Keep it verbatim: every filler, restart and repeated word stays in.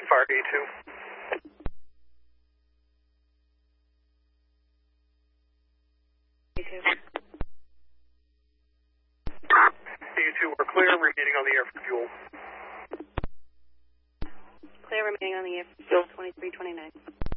fire A two. A two. A two, we're clear, remaining on the air for fuel. Clear remaining on the air for fuel, twenty-three twenty-nine.